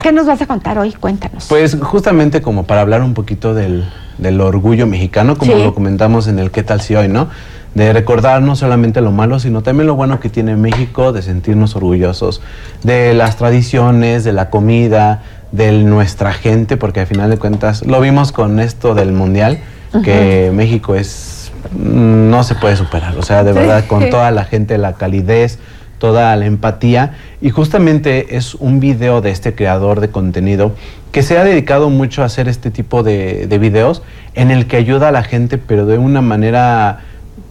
¿Qué nos vas a contar hoy? Cuéntanos. Pues justamente como para hablar un poquito del orgullo mexicano, como lo comentamos en el ¿Qué tal si hoy?, ¿no? De recordar no solamente lo malo, sino también lo bueno que tiene México, de sentirnos orgullosos de las tradiciones, de la comida, de nuestra gente, porque al final de cuentas lo vimos con esto del Mundial, que México no se puede superar, o sea, de verdad, con toda la gente, la calidez, toda la empatía, y justamente es un video de este creador de contenido que se ha dedicado mucho a hacer este tipo de videos en el que ayuda a la gente, pero de una manera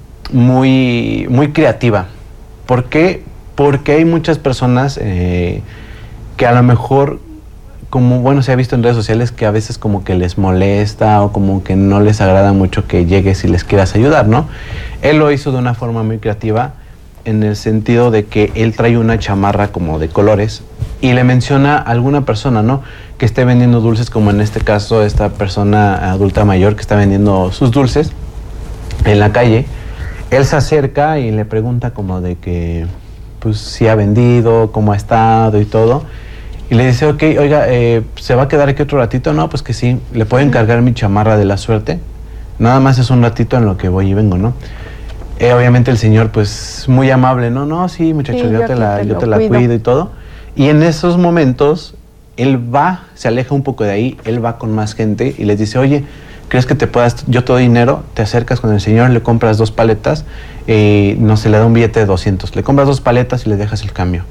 muy, muy creativa. ¿Por qué? Porque hay muchas personas que a lo mejor, como bueno, se ha visto en redes sociales, que a veces como que les molesta o como que no les agrada mucho que llegues y les quieras ayudar, ¿no? Él lo hizo de una forma muy creativa, en el sentido de que él trae una chamarra como de colores y le menciona a alguna persona, ¿no?, que esté vendiendo dulces, como en este caso esta persona adulta mayor que está vendiendo sus dulces en la calle. Él se acerca y le pregunta como de que, pues, si ha vendido, cómo ha estado y todo. Y le dice, ok, oiga, ¿se va a quedar aquí otro ratito? No, pues que sí. ¿Le puedo encargar mi chamarra de la suerte? Nada más es un ratito en lo que voy y vengo, ¿no? Obviamente el señor, pues, muy amable, ¿no? No, sí, muchachos, sí, yo te la cuido y todo. Y en esos momentos, él va, se aleja un poco de ahí, él va con más gente y les dice, oye, ¿crees que yo te doy dinero? Te acercas con el señor, le compras 2 paletas, no se le da un billete de 200, le compras 2 paletas y le dejas el cambio.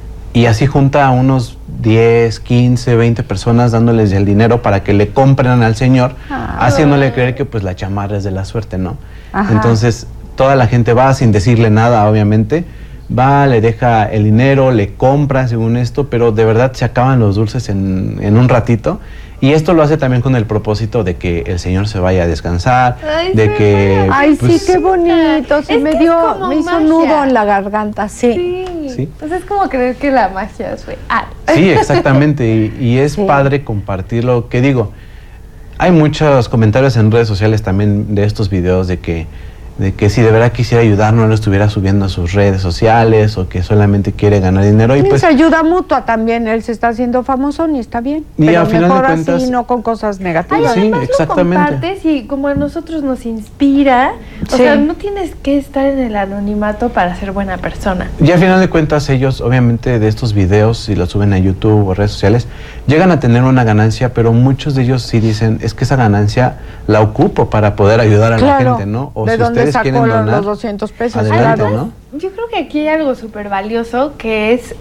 Y así junta a unos 10, 15, 20 personas dándoles el dinero para que le compren al señor, haciéndole creer que pues la chamarra es de la suerte, ¿no? Entonces toda la gente va sin decirle nada, obviamente, va, le deja el dinero, le compra según esto, pero de verdad se acaban los dulces en un ratito. Y esto lo hace también con el propósito de que el señor se vaya a descansar, de que... Ay, pues, sí, qué bonito, sí, me hizo nudo en la garganta, sí. Entonces es como creer que la magia es real. Sí, exactamente, y es padre compartirlo, que digo, hay muchos comentarios en redes sociales también de estos videos de que si de verdad quisiera ayudar no lo estuviera subiendo a sus redes sociales, o que solamente quiere ganar dinero. Y pues ayuda mutua también, él se está haciendo famoso y está bien, y pero al final mejor de cuentas, así, no con cosas negativas. Además lo compartes y como a nosotros nos inspira, o sea, no tienes que estar en el anonimato para ser buena persona. Y al final de cuentas ellos, obviamente, de estos videos, si los suben a YouTube o redes sociales, llegan a tener una ganancia, pero muchos de ellos sí dicen, es que esa ganancia la ocupo para poder ayudar a la gente, ¿no? O ¿de si dónde ustedes quieren donar los 200 pesos? Adelante, además, ¿no? Yo creo que aquí hay algo súper valioso, que es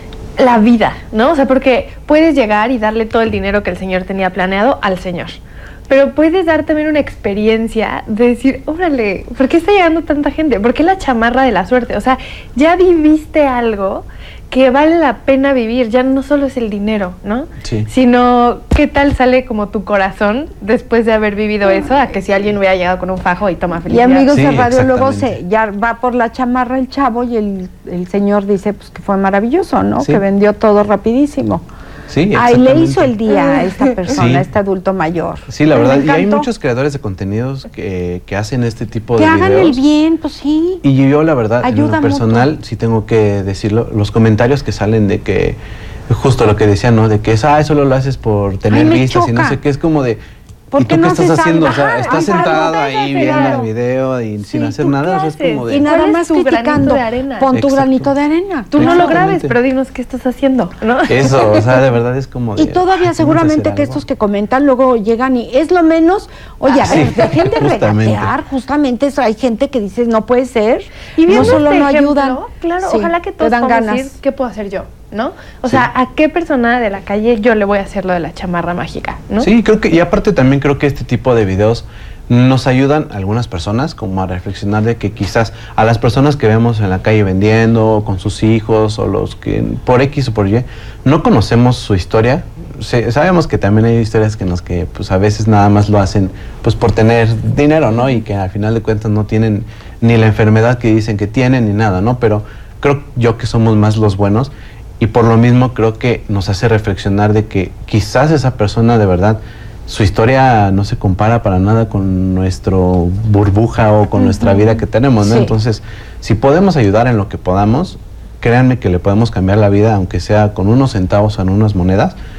la vida, ¿no? O sea, porque puedes llegar y darle todo el dinero que el señor tenía planeado al señor, pero puedes dar también una experiencia de decir, órale, ¿por qué está llegando tanta gente? ¿Por qué la chamarra de la suerte? O sea, ya viviste algo que vale la pena vivir, ya no solo es el dinero, ¿no? Sí. Sino, ¿qué tal sale como tu corazón después de haber vivido eso? A que si alguien hubiera llegado con un fajo y toma felicidad. Y amigos de radio, luego ya va por la chamarra el chavo y el señor dice pues que fue maravilloso, ¿no? Sí. Que vendió todo rapidísimo. Sí, ahí le hizo el día a esta persona, a este adulto mayor. Sí, la verdad, y hay muchos creadores de contenidos que hacen este tipo de videos. Que hagan el bien, pues sí. Y yo, la verdad, ayuda en lo personal, mucho. sí tengo que decirlo, los comentarios que salen de que, justo lo que decían, ¿no? De que eso lo haces por tener vistas y no sé qué, es como de... ¿Y tú qué estás haciendo? O sea, estás sentada ahí viendo el video y sin hacer nada, o sea, es como de... Y nada más criticando, pon tu granito de arena. Tú no lo grabes, pero dinos qué estás haciendo, ¿no? Eso, o sea, de verdad es como de... Y todavía seguramente que estos que comentan luego llegan y es lo menos, oye, a ver, dejen de regatear, justamente eso, hay gente que dice, no puede ser, y no solo este no ejemplo, ayudan. Claro, ojalá que todos podamos decir, ¿qué puedo hacer yo? ¿No? O sea, ¿a qué persona de la calle yo le voy a hacer lo de la chamarra mágica? ¿No? Sí, creo que, y aparte también creo que este tipo de videos nos ayudan a algunas personas como a reflexionar de que quizás a las personas que vemos en la calle vendiendo con sus hijos o los que por X o por Y no conocemos su historia. Sabemos que también hay historias que pues a veces nada más lo hacen pues por tener dinero, ¿no? Y que al final de cuentas no tienen ni la enfermedad que dicen que tienen ni nada, ¿no? Pero creo yo que somos más los buenos. Y por lo mismo creo que nos hace reflexionar de que quizás esa persona de verdad, su historia no se compara para nada con nuestro burbuja o con nuestra vida que tenemos, ¿no? Sí. Entonces, si podemos ayudar en lo que podamos, créanme que le podemos cambiar la vida, aunque sea con unos centavos o en unas monedas,